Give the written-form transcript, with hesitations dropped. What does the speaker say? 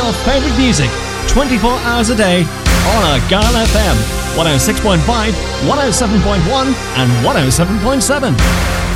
your favourite music 24 hours a day on Argyle FM 106.5, 107.1 and 107.7.